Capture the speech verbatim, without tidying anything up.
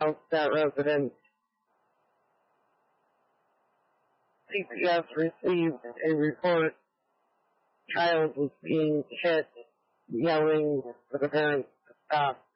that resident. C P S received a report. Child was being hit, yelling for the parents to stop.